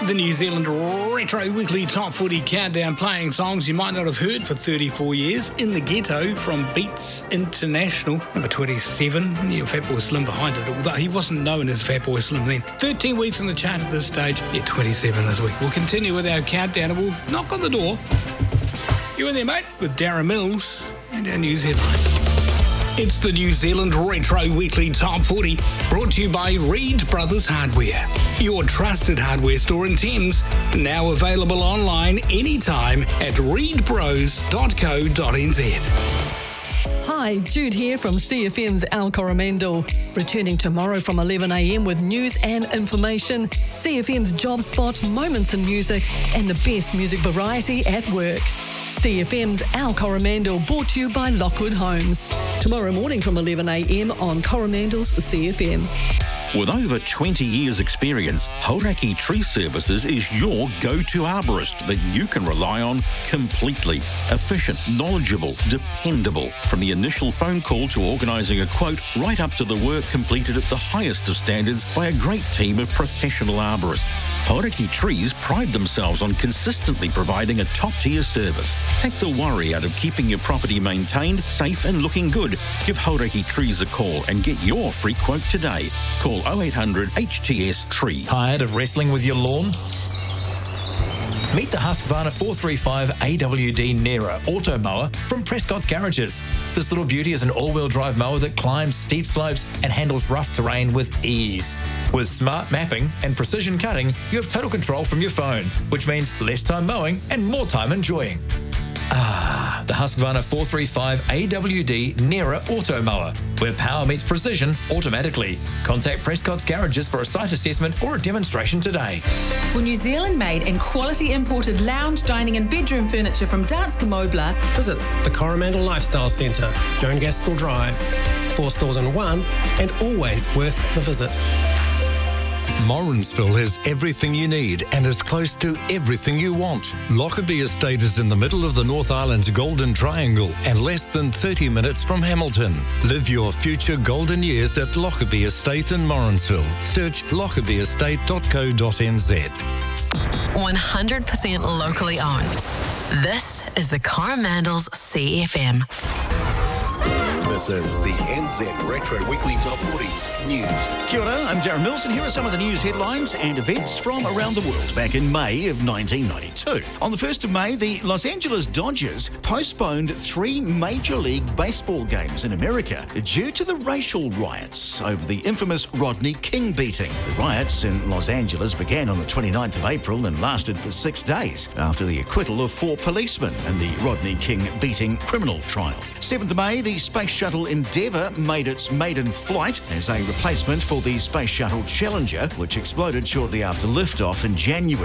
The New Zealand Retro Weekly Top 40 Countdown, playing songs you might not have heard for 34 years. In the Ghetto from Beats International, number 27. Yeah, Fatboy Slim behind it, although he wasn't known as Fatboy Slim then. 13 weeks on the chart at this stage. Yeah, 27 this week. We'll continue with our countdown and we'll knock on the door. You in there, mate? With Darren Mills and our news headlines. It's the New Zealand Retro Weekly Top 40, brought to you by Reed Brothers Hardware, your trusted hardware store in Thames, now available online anytime at reedbros.co.nz. Hi, Jude here from CFM's Al Coromandel. Returning tomorrow from 11 a.m. with news and information, CFM's Job Spot, moments in music, and the best music variety at work. CFM's Al Coromandel, brought to you by Lockwood Homes. Tomorrow morning from 11 a.m. on Coromandel's CFM. With over 20 years' experience, Hauraki Tree Services is your go-to arborist that you can rely on completely. Efficient, knowledgeable, dependable. From the initial phone call to organising a quote, right up to the work completed at the highest of standards by a great team of professional arborists. Hauraki Trees pride themselves on consistently providing a top-tier service. Take the worry out of keeping your property maintained, safe and looking good. Give Hauraki Trees a call and get your free quote today. Call 0800 HTS Tree. Tired of wrestling with your lawn? Meet the Husqvarna 435 AWD Nera Auto Mower from Prescott's Garages. This little beauty is an all-wheel drive mower that climbs steep slopes and handles rough terrain with ease. With smart mapping and precision cutting, you have total control from your phone, which means less time mowing and more time enjoying. The Husqvarna 435 AWD Nera Auto Mower, where power meets precision automatically. Contact Prescott's Garages for a site assessment or a demonstration today. For New Zealand-made and quality imported lounge, dining and bedroom furniture from Danske Mobler, visit the Coromandel Lifestyle Centre, Joan Gaskell Drive. 4 stores in one and always worth the visit. Morrinsville has everything you need and is close to everything you want. Lockerbie Estate is in the middle of the North Island's Golden Triangle and less than 30 minutes from Hamilton. Live your future golden years at Lockerbie Estate in Morrinsville. Search lockerbieestate.co.nz. 100% locally owned. This is the Coromandel's CFM. This is the NZ Retro Weekly Top 40 News. Kia ora, I'm Darren Mills, and here are some of the news headlines and events from around the world back in May of 1992. On the 1st of May, the Los Angeles Dodgers postponed 3 Major League Baseball games in America due to the racial riots over the infamous Rodney King beating. The riots in Los Angeles began on the 29th of April and lasted for 6 days after the acquittal of 4 policemen in the Rodney King beating criminal trial. 7th of May, the Space Shuttle Endeavour made its maiden flight as a replacement for the Space Shuttle Challenger, which exploded shortly after liftoff in January.